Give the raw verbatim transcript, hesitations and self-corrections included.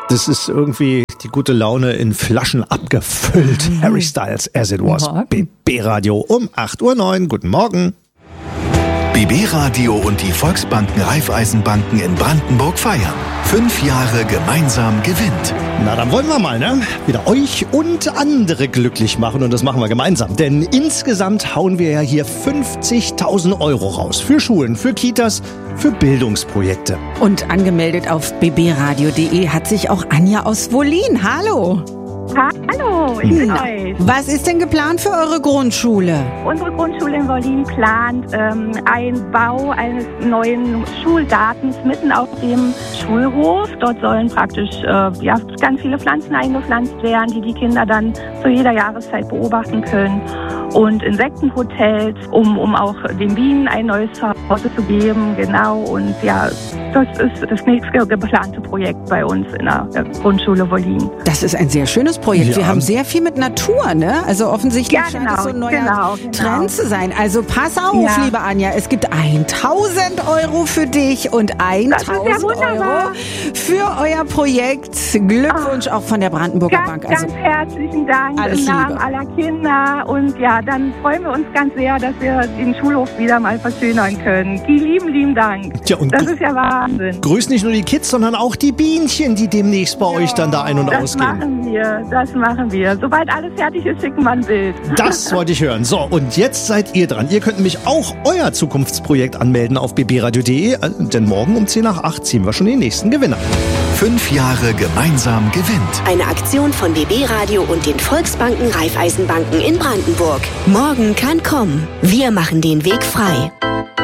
Das ist irgendwie die gute Laune in Flaschen abgefüllt. Mhm. Harry Styles, As It Was. B B-Radio um acht Uhr neun. Guten Morgen. B B-Radio und die Volksbanken Raiffeisenbanken in Brandenburg feiern. Fünf Jahre gemeinsam gewinnt. Na, dann wollen wir mal, ne? Wieder euch und andere glücklich machen und das machen wir gemeinsam. Denn insgesamt hauen wir ja hier fünfzigtausend Euro raus. Für Schulen, für Kitas, für Bildungsprojekte. Und angemeldet auf b b radio punkt d e hat sich auch Anja aus Wollin. Hallo. Hallo, ich bin euch. Was ist denn geplant für eure Grundschule? Unsere Grundschule in Wollin plant ähm, einen Bau eines neuen Schulgartens mitten auf dem Schulhof. Dort sollen praktisch äh, ja, ganz viele Pflanzen eingepflanzt werden, die die Kinder dann zu jeder Jahreszeit beobachten können. Und Insektenhotels, um, um auch den Bienen ein neues Zuhause zu geben. Genau, und ja, das ist das nächste geplante Projekt bei uns in der Grundschule Wollin. Das ist ein sehr schönes Projekt. Ja. Wir haben sehr viel mit Natur, ne? Also offensichtlich Ja, scheint genau, es so ein neuer genau, genau. Trend zu sein. Also pass auf, Ja. liebe Anja, es gibt tausend Euro für dich und tausend ja wunderbar. Euro für euer Projekt. Glückwunsch auch von der Brandenburger Ganz, Bank. Also ganz herzlichen Dank alles im Namen Liebe. aller Kinder. Und ja, dann freuen wir uns ganz sehr, dass wir den Schulhof wieder mal verschönern können. Die lieben, lieben Dank. Tja, und das gr- ist ja Wahnsinn. Grüß nicht nur die Kids, sondern auch die Bienchen, die demnächst bei euch dann da ein- und Das ausgehen. machen wir, das machen wir. Sobald alles fertig ist, schicken wir ein Bild. Das wollte ich hören. So, und jetzt seid ihr dran. Ihr könnt nämlich auch euer Zukunftsprojekt anmelden auf b b radio punkt d e, denn morgen um zehn nach acht ziehen wir schon den nächsten Gewinner. Fünf Jahre gemeinsam gewinnt. Eine Aktion von B B-Radio und den Volksbanken Raiffeisenbanken in Brandenburg. Morgen kann kommen. Wir machen den Weg frei.